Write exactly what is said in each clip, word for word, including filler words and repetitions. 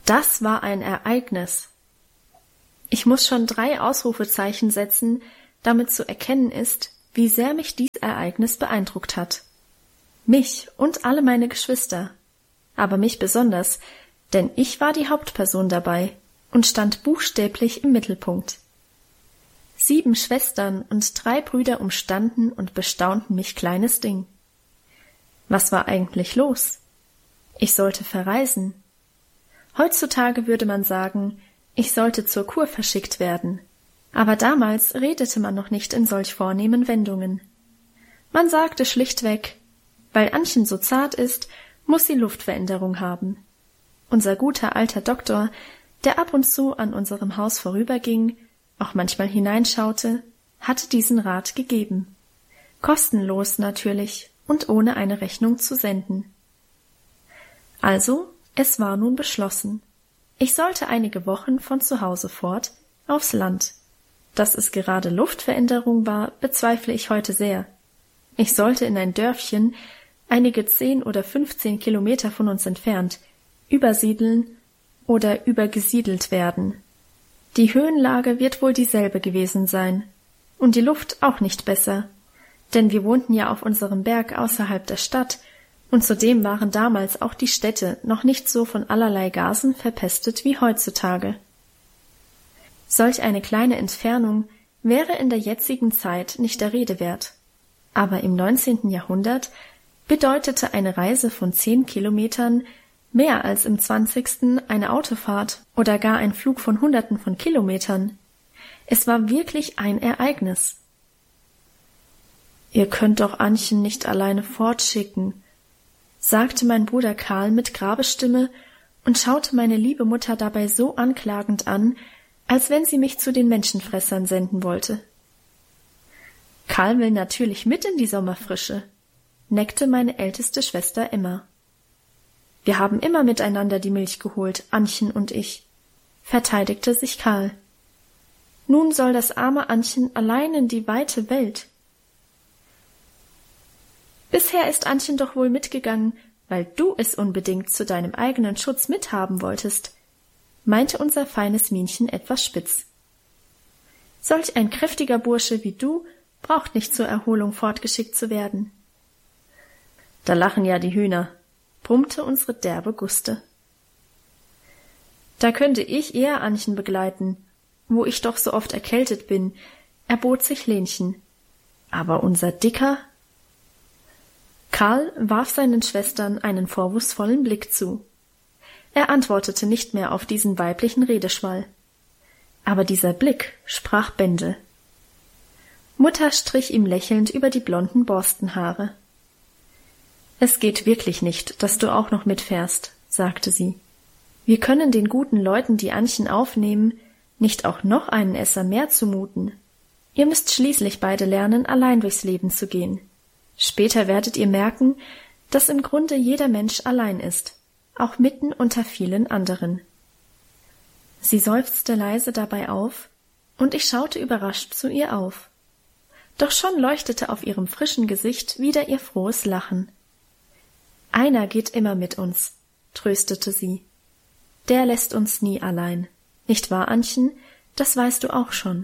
Das war ein Ereignis. Ich muss schon drei Ausrufezeichen setzen, damit zu erkennen ist, wie sehr mich dies Ereignis beeindruckt hat. Mich und alle meine Geschwister, aber mich besonders, denn ich war die Hauptperson dabei und stand buchstäblich im Mittelpunkt. Sieben Schwestern und drei Brüder umstanden und bestaunten mich kleines Ding. Was war eigentlich los? Ich sollte verreisen. Heutzutage würde man sagen, ich sollte zur Kur verschickt werden. Aber damals redete man noch nicht in solch vornehmen Wendungen. Man sagte schlichtweg, weil Annchen so zart ist, muss sie Luftveränderung haben. Unser guter alter Doktor, der ab und zu an unserem Haus vorüberging, auch manchmal hineinschaute, hatte diesen Rat gegeben. Kostenlos natürlich und ohne eine Rechnung zu senden. Also, es war nun beschlossen. Ich sollte einige Wochen von zu Hause fort aufs Land. Dass es gerade Luftveränderung war, bezweifle ich heute sehr. Ich sollte in ein Dörfchen, einige zehn oder fünfzehn Kilometer von uns entfernt, übersiedeln oder übergesiedelt werden. Die Höhenlage wird wohl dieselbe gewesen sein und die Luft auch nicht besser, denn wir wohnten ja auf unserem Berg außerhalb der Stadt und zudem waren damals auch die Städte noch nicht so von allerlei Gasen verpestet wie heutzutage. Solch eine kleine Entfernung wäre in der jetzigen Zeit nicht der Rede wert, aber im neunzehnten Jahrhundert bedeutete eine Reise von zehn Kilometern mehr als im zwanzigsten eine Autofahrt oder gar ein Flug von Hunderten von Kilometern. Es war wirklich ein Ereignis. »Ihr könnt doch Annchen nicht alleine fortschicken«, sagte mein Bruder Karl mit Grabesstimme und schaute meine liebe Mutter dabei so anklagend an, als wenn sie mich zu den Menschenfressern senden wollte. »Karl will natürlich mit in die Sommerfrische«, neckte meine älteste Schwester Emma. »Wir haben immer miteinander die Milch geholt, Annchen und ich«, verteidigte sich Karl. »Nun soll das arme Annchen allein in die weite Welt.« »Bisher ist Annchen doch wohl mitgegangen, weil du es unbedingt zu deinem eigenen Schutz mithaben wolltest«, meinte unser feines Minchen etwas spitz. »Solch ein kräftiger Bursche wie du braucht nicht zur Erholung fortgeschickt zu werden.« »Da lachen ja die Hühner«, brummte unsere derbe Guste. »Da könnte ich eher Annchen begleiten, wo ich doch so oft erkältet bin«, erbot sich Lenchen. »Aber unser Dicker?« Karl warf seinen Schwestern einen vorwurfsvollen Blick zu. Er antwortete nicht mehr auf diesen weiblichen Redeschwall. Aber dieser Blick sprach Bände. Mutter strich ihm lächelnd über die blonden Borstenhaare. »Es geht wirklich nicht, dass du auch noch mitfährst«, sagte sie. »Wir können den guten Leuten, die Annchen aufnehmen, nicht auch noch einen Esser mehr zumuten. Ihr müsst schließlich beide lernen, allein durchs Leben zu gehen. Später werdet ihr merken, dass im Grunde jeder Mensch allein ist, auch mitten unter vielen anderen.« Sie seufzte leise dabei auf, und ich schaute überrascht zu ihr auf. Doch schon leuchtete auf ihrem frischen Gesicht wieder ihr frohes Lachen. »Einer geht immer mit uns«, tröstete sie. »Der lässt uns nie allein. Nicht wahr, Annchen? Das weißt du auch schon.«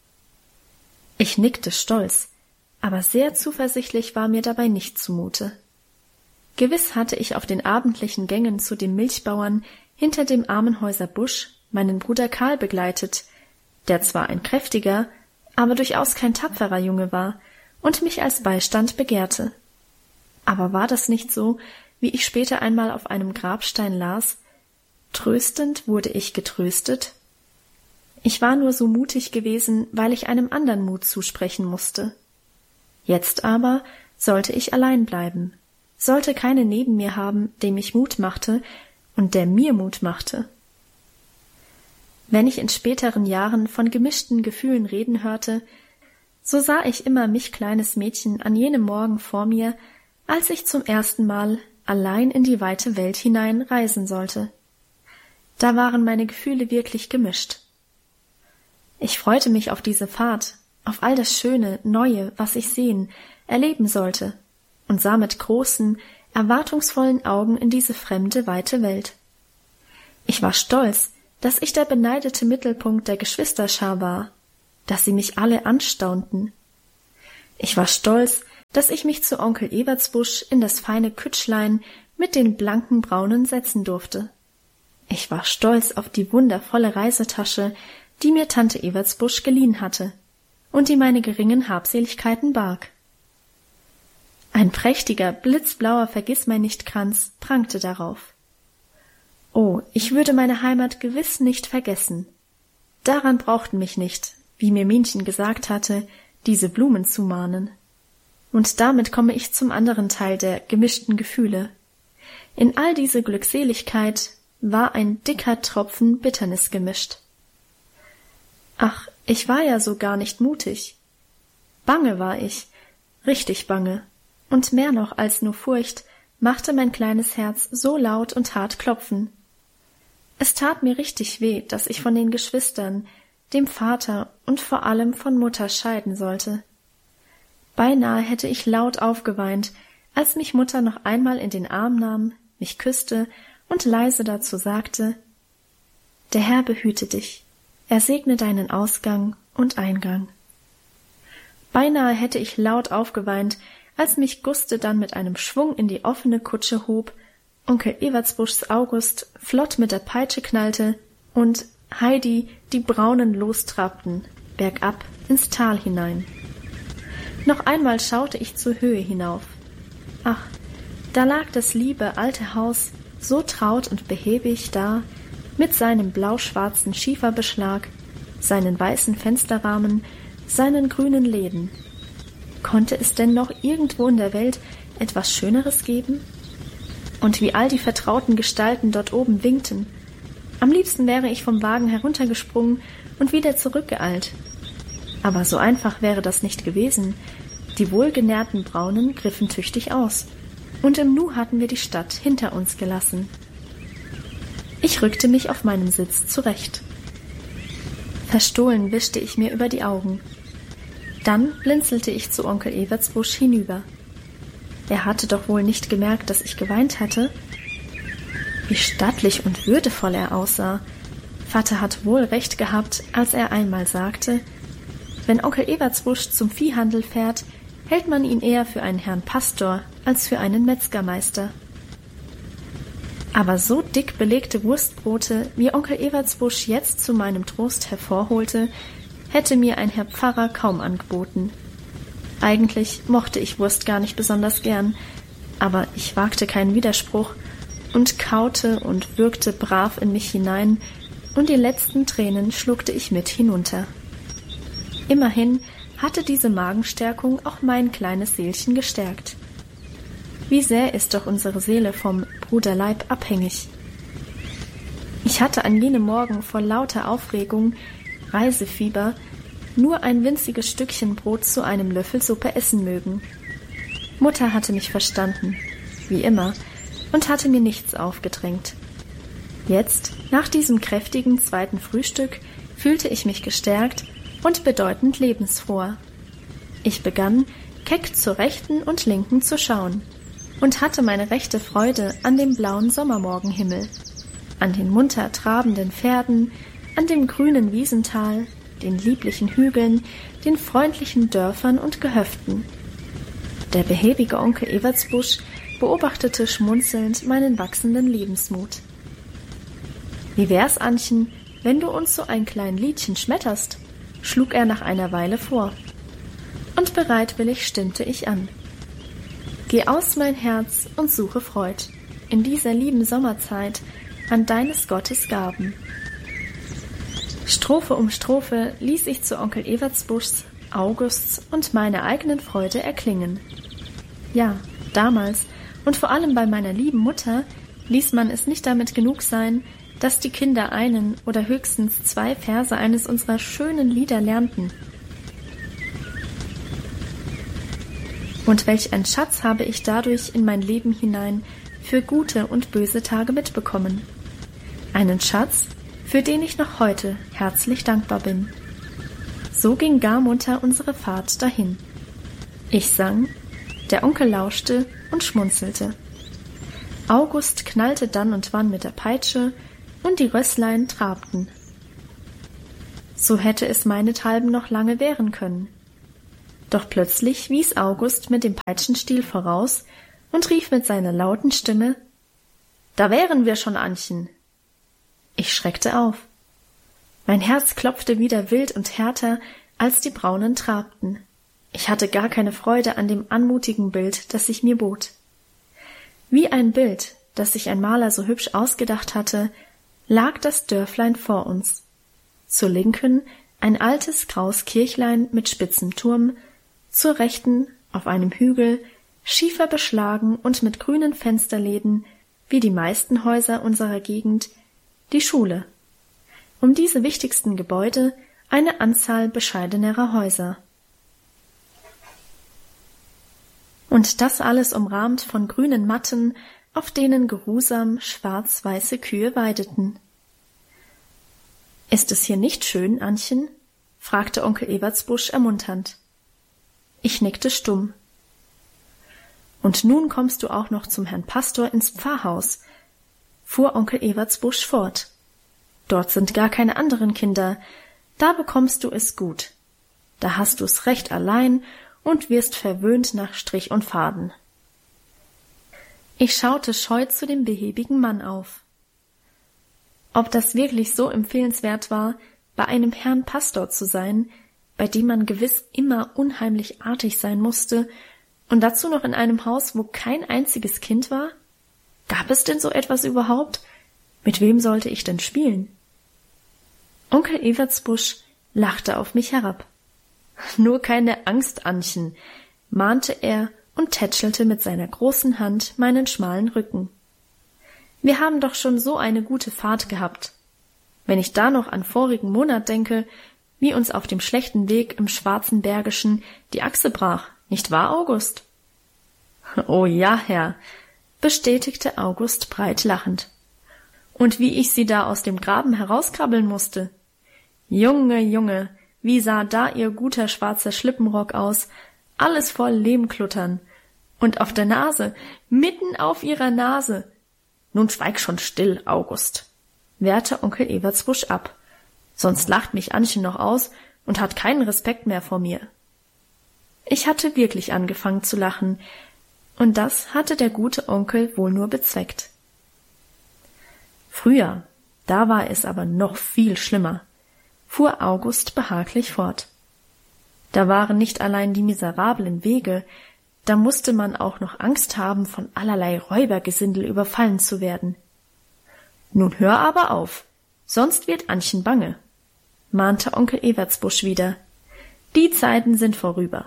Ich nickte stolz, aber sehr zuversichtlich war mir dabei nicht zumute. Gewiss hatte ich auf den abendlichen Gängen zu dem Milchbauern hinter dem Armenhäuser Busch meinen Bruder Karl begleitet, der zwar ein kräftiger, aber durchaus kein tapferer Junge war und mich als Beistand begehrte. Aber war das nicht so, wie ich später einmal auf einem Grabstein las, »Tröstend wurde ich getröstet«? Ich war nur so mutig gewesen, weil ich einem andern Mut zusprechen musste. Jetzt aber sollte ich allein bleiben, sollte keine neben mir haben, dem ich Mut machte und der mir Mut machte. Wenn ich in späteren Jahren von gemischten Gefühlen reden hörte, so sah ich immer mich kleines Mädchen an jenem Morgen vor mir, als ich zum ersten Mal allein in die weite Welt hinein reisen sollte. Da waren meine Gefühle wirklich gemischt. Ich freute mich auf diese Fahrt, auf all das Schöne, Neue, was ich sehen, erleben sollte, und sah mit großen, erwartungsvollen Augen in diese fremde, weite Welt. Ich war stolz, dass ich der beneidete Mittelpunkt der Geschwisterschar war, dass sie mich alle anstaunten. Ich war stolz, dass ich mich zu Onkel Ewertsbusch in das feine Kütschlein mit den blanken Braunen setzen durfte. Ich war stolz auf die wundervolle Reisetasche, die mir Tante Ewertsbusch geliehen hatte und die meine geringen Habseligkeiten barg. Ein prächtiger, blitzblauer Vergissmeinnichtkranz prangte darauf. Oh, ich würde meine Heimat gewiss nicht vergessen. Daran brauchten mich nicht, wie mir Minchen gesagt hatte, diese Blumen zu mahnen. Und damit komme ich zum anderen Teil der gemischten Gefühle. In all diese Glückseligkeit war ein dicker Tropfen Bitternis gemischt. Ach, ich war ja so gar nicht mutig. Bange war ich, richtig bange, und mehr noch als nur Furcht machte mein kleines Herz so laut und hart klopfen. Es tat mir richtig weh, dass ich von den Geschwistern, dem Vater und vor allem von Mutter scheiden sollte. Beinahe hätte ich laut aufgeweint, als mich Mutter noch einmal in den Arm nahm, mich küsste und leise dazu sagte: »Der Herr behüte dich, er segne deinen Ausgang und Eingang.« Beinahe hätte ich laut aufgeweint, als mich Guste dann mit einem Schwung in die offene Kutsche hob, Onkel Ewertsbuschs August flott mit der Peitsche knallte und Heidi die Braunen lostrabten, bergab ins Tal hinein. Noch einmal schaute ich zur Höhe hinauf. Ach, da lag das liebe alte Haus so traut und behäbig da, mit seinem blau-schwarzen Schieferbeschlag, seinen weißen Fensterrahmen, seinen grünen Läden. Konnte es denn noch irgendwo in der Welt etwas Schöneres geben? Und wie all die vertrauten Gestalten dort oben winkten. Am liebsten wäre ich vom Wagen heruntergesprungen und wieder zurückgeeilt. Aber so einfach wäre das nicht gewesen. Die wohlgenährten Braunen griffen tüchtig aus, und im Nu hatten wir die Stadt hinter uns gelassen. Ich rückte mich auf meinem Sitz zurecht. Verstohlen wischte ich mir über die Augen. Dann blinzelte ich zu Onkel Ewertsbusch hinüber. Er hatte doch wohl nicht gemerkt, dass ich geweint hatte. Wie stattlich und würdevoll er aussah. Vater hat wohl recht gehabt, als er einmal sagte, wenn Onkel Ewertsbusch zum Viehhandel fährt, hält man ihn eher für einen Herrn Pastor als für einen Metzgermeister. Aber so dick belegte Wurstbrote, wie Onkel Ewertsbusch jetzt zu meinem Trost hervorholte, hätte mir ein Herr Pfarrer kaum angeboten. Eigentlich mochte ich Wurst gar nicht besonders gern, aber ich wagte keinen Widerspruch und kaute und würgte brav in mich hinein, und die letzten Tränen schluckte ich mit hinunter. Immerhin hatte diese Magenstärkung auch mein kleines Seelchen gestärkt. Wie sehr ist doch unsere Seele vom Bruderleib abhängig. Ich hatte an jenem Morgen vor lauter Aufregung, Reisefieber, nur ein winziges Stückchen Brot zu einem Löffel Suppe essen mögen. Mutter hatte mich verstanden, wie immer, und hatte mir nichts aufgedrängt. Jetzt, nach diesem kräftigen zweiten Frühstück, fühlte ich mich gestärkt und bedeutend lebensfroher. Ich begann, keck zur rechten und linken zu schauen und hatte meine rechte Freude an dem blauen Sommermorgenhimmel, an den munter trabenden Pferden, an dem grünen Wiesental, den lieblichen Hügeln, den freundlichen Dörfern und Gehöften. Der behäbige Onkel Ewertsbusch beobachtete schmunzelnd meinen wachsenden Lebensmut. »Wie wär's, Annchen, wenn du uns so ein klein Liedchen schmetterst?« schlug er nach einer Weile vor. Und bereitwillig stimmte ich an. »Geh aus, mein Herz, und suche Freud, in dieser lieben Sommerzeit, an deines Gottes Gaben.« Strophe um Strophe ließ ich zu Onkel Ewertsbuschs, Augusts und meiner eigenen Freude erklingen. Ja, damals und vor allem bei meiner lieben Mutter ließ man es nicht damit genug sein, dass die Kinder einen oder höchstens zwei Verse eines unserer schönen Lieder lernten. Und welch ein Schatz habe ich dadurch in mein Leben hinein für gute und böse Tage mitbekommen. Einen Schatz, für den ich noch heute herzlich dankbar bin. So ging gar munter unsere Fahrt dahin. Ich sang, der Onkel lauschte und schmunzelte. August knallte dann und wann mit der Peitsche, und die Rösslein trabten. So hätte es meinethalben noch lange währen können. Doch plötzlich wies August mit dem Peitschenstiel voraus und rief mit seiner lauten Stimme: »Da wären wir schon, Annchen!« Ich schreckte auf. Mein Herz klopfte wieder wild und härter, als die Braunen trabten. Ich hatte gar keine Freude an dem anmutigen Bild, das sich mir bot. Wie ein Bild, das sich ein Maler so hübsch ausgedacht hatte, lag das Dörflein vor uns. Zur Linken ein altes graues Kirchlein mit spitzem Turm, zur Rechten auf einem Hügel, schiefer beschlagen und mit grünen Fensterläden, wie die meisten Häuser unserer Gegend, die Schule. Um diese wichtigsten Gebäude eine Anzahl bescheidenerer Häuser. Und das alles umrahmt von grünen Matten, auf denen geruhsam schwarz-weiße Kühe weideten. »Ist es hier nicht schön, Annchen?« fragte Onkel Ewertsbusch ermunternd. Ich nickte stumm. »Und nun kommst du auch noch zum Herrn Pastor ins Pfarrhaus«, fuhr Onkel Ewertsbusch fort. »Dort sind gar keine anderen Kinder, da bekommst du es gut. Da hast du's recht allein und wirst verwöhnt nach Strich und Faden.« Ich schaute scheu zu dem behäbigen Mann auf. Ob das wirklich so empfehlenswert war, bei einem Herrn Pastor zu sein, bei dem man gewiss immer unheimlich artig sein musste, und dazu noch in einem Haus, wo kein einziges Kind war? Gab es denn so etwas überhaupt? Mit wem sollte ich denn spielen? Onkel Ewertsbusch lachte auf mich herab. »Nur keine Angst, Annchen«, mahnte er und tätschelte mit seiner großen Hand meinen schmalen Rücken. »Wir haben doch schon so eine gute Fahrt gehabt. Wenn ich da noch an vorigen Monat denke, wie uns auf dem schlechten Weg im Schwarzen Bergischen die Achse brach, nicht wahr, August?« »Oh ja, Herr«, bestätigte August breit lachend. »Und wie ich sie da aus dem Graben herauskrabbeln musste. Junge, Junge, wie sah da ihr guter schwarzer Schlippenrock aus, alles voll Lehmkluttern. Und auf der Nase, mitten auf ihrer Nase. Nun schweig schon still, August«, wehrte Onkel Ewertsbusch ab. »Sonst lacht mich Annchen noch aus und hat keinen Respekt mehr vor mir.« Ich hatte wirklich angefangen zu lachen, und das hatte der gute Onkel wohl nur bezweckt. »Früher, da war es aber noch viel schlimmer«, fuhr August behaglich fort. »Da waren nicht allein die miserablen Wege, da musste man auch noch Angst haben, von allerlei Räubergesindel überfallen zu werden. Nun hör aber auf, sonst wird Annchen bange«, mahnte Onkel Ewertsbusch wieder. »Die Zeiten sind vorüber.«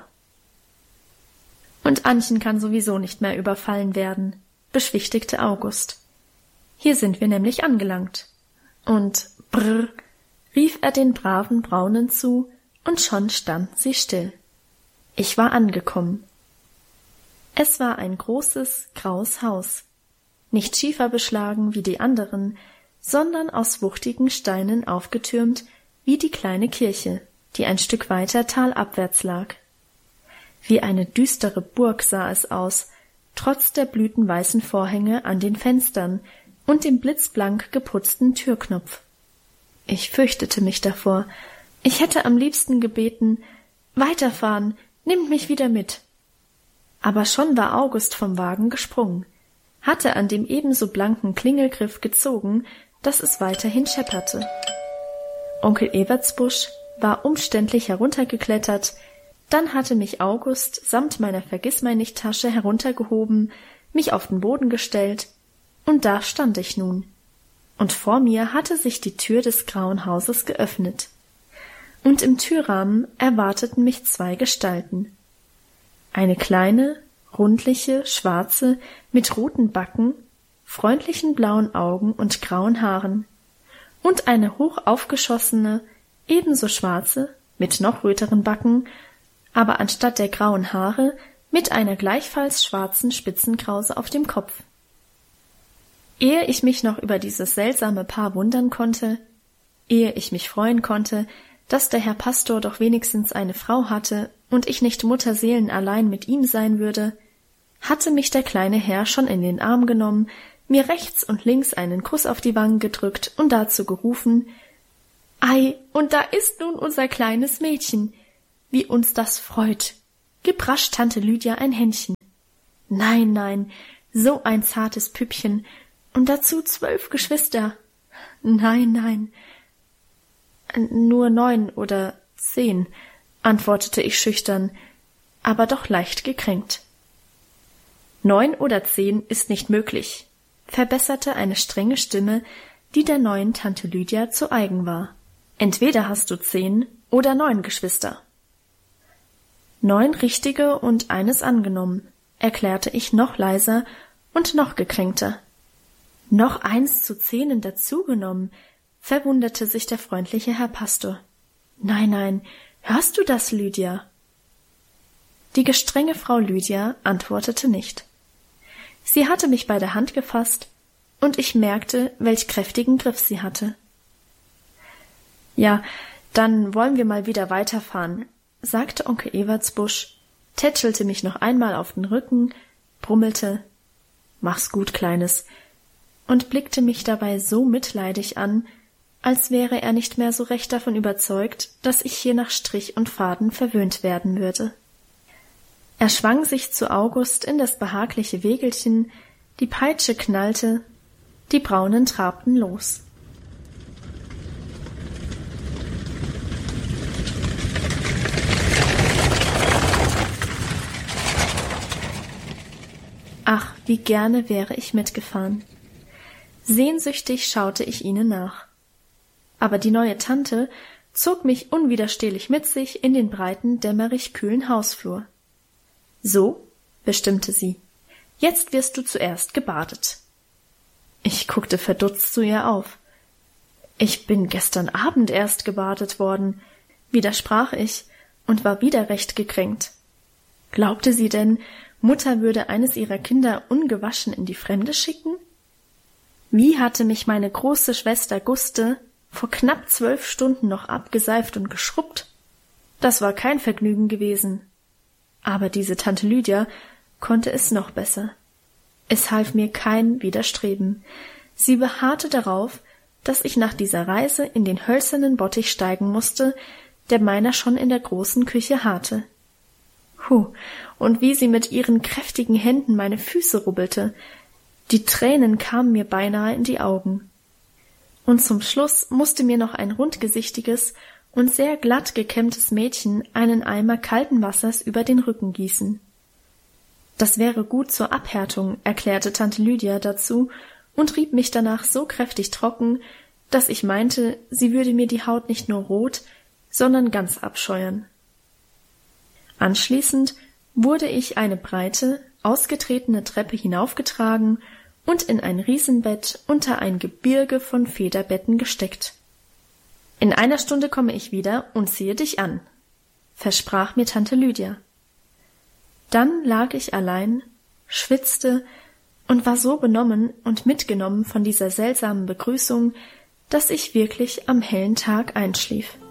»Und Annchen kann sowieso nicht mehr überfallen werden«, beschwichtigte August. »Hier sind wir nämlich angelangt.« Und brrr, rief er den braven Braunen zu, und schon standen sie still. Ich war angekommen. Es war ein großes, graues Haus, nicht schieferbeschlagen wie die anderen, sondern aus wuchtigen Steinen aufgetürmt wie die kleine Kirche, die ein Stück weiter talabwärts lag. Wie eine düstere Burg sah es aus, trotz der blütenweißen Vorhänge an den Fenstern und dem blitzblank geputzten Türknopf. Ich fürchtete mich davor. Ich hätte am liebsten gebeten: »Weiterfahren, nimmt mich wieder mit.« Aber schon war August vom Wagen gesprungen, hatte an dem ebenso blanken Klingelgriff gezogen, dass es weiterhin schepperte. Onkel Ewertsbusch war umständlich heruntergeklettert, dann hatte mich August samt meiner Vergissmeinnicht-Tasche heruntergehoben, mich auf den Boden gestellt, und da stand ich nun. Und vor mir hatte sich die Tür des grauen Hauses geöffnet. Und im Türrahmen erwarteten mich zwei Gestalten. Eine kleine, rundliche, schwarze, mit roten Backen, freundlichen blauen Augen und grauen Haaren, und eine hoch aufgeschossene, ebenso schwarze, mit noch röteren Backen, aber anstatt der grauen Haare mit einer gleichfalls schwarzen Spitzenkrause auf dem Kopf. Ehe ich mich noch über dieses seltsame Paar wundern konnte, ehe ich mich freuen konnte, dass der Herr Pastor doch wenigstens eine Frau hatte und ich nicht Mutterseelenallein mit ihm sein würde, hatte mich der kleine Herr schon in den Arm genommen, mir rechts und links einen Kuss auf die Wangen gedrückt und dazu gerufen: »Ei, und da ist nun unser kleines Mädchen. Wie uns das freut. Gib rasch Tante Lydia ein Händchen. Nein, nein, so ein zartes Püppchen, und dazu zwölf Geschwister. Nein, nein. Nur neun oder zehn«, antwortete ich schüchtern, aber doch leicht gekränkt. »Neun oder zehn ist nicht möglich«, verbesserte eine strenge Stimme, die der neuen Tante Lydia zu eigen war. »Entweder hast du zehn oder neun Geschwister.« »Neun richtige und eines angenommen«, erklärte ich noch leiser und noch gekränkter. »Noch eins zu zehnen dazugenommen«, verwunderte sich der freundliche Herr Pastor. »Nein, nein, hörst du das, Lydia?« Die gestrenge Frau Lydia antwortete nicht. Sie hatte mich bei der Hand gefasst, und ich merkte, welch kräftigen Griff sie hatte. »Ja, dann wollen wir mal wieder weiterfahren«, sagte Onkel Ewertsbusch, tätschelte mich noch einmal auf den Rücken, brummelte: »Mach's gut, Kleines«, und blickte mich dabei so mitleidig an, als wäre er nicht mehr so recht davon überzeugt, dass ich hier nach Strich und Faden verwöhnt werden würde. Er schwang sich zu August in das behagliche Wägelchen, die Peitsche knallte, die Braunen trabten los. Ach, wie gerne wäre ich mitgefahren. Sehnsüchtig schaute ich ihnen nach. Aber die neue Tante zog mich unwiderstehlich mit sich in den breiten, dämmerig kühlen Hausflur. »So«, bestimmte sie, »jetzt wirst du zuerst gebadet.« Ich guckte verdutzt zu ihr auf. »Ich bin gestern Abend erst gebadet worden«, widersprach ich und war wieder recht gekränkt. Glaubte sie denn, Mutter würde eines ihrer Kinder ungewaschen in die Fremde schicken? Wie hatte mich meine große Schwester Guste vor knapp zwölf Stunden noch abgeseift und geschrubbt? Das war kein Vergnügen gewesen. Aber diese Tante Lydia konnte es noch besser. Es half mir kein Widerstreben. Sie beharrte darauf, dass ich nach dieser Reise in den hölzernen Bottich steigen musste, der meiner schon in der großen Küche harrte. Hu, und wie sie mit ihren kräftigen Händen meine Füße rubbelte. Die Tränen kamen mir beinahe in die Augen. Und zum Schluss musste mir noch ein rundgesichtiges und sehr glatt gekämmtes Mädchen einen Eimer kalten Wassers über den Rücken gießen. Das wäre gut zur Abhärtung, erklärte Tante Lydia dazu und rieb mich danach so kräftig trocken, dass ich meinte, sie würde mir die Haut nicht nur rot, sondern ganz abscheuern. Anschließend wurde ich eine breite, ausgetretene Treppe hinaufgetragen und in ein Riesenbett unter ein Gebirge von Federbetten gesteckt. »In einer Stunde komme ich wieder und ziehe dich an«, versprach mir Tante Lydia. Dann lag ich allein, schwitzte und war so benommen und mitgenommen von dieser seltsamen Begrüßung, dass ich wirklich am hellen Tag einschlief.